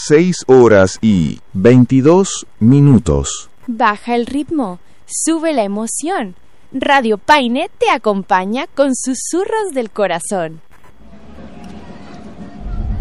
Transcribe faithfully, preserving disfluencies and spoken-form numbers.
seis horas y veintidós minutos. Baja el ritmo, sube la emoción. Radio Paine te acompaña con susurros del corazón.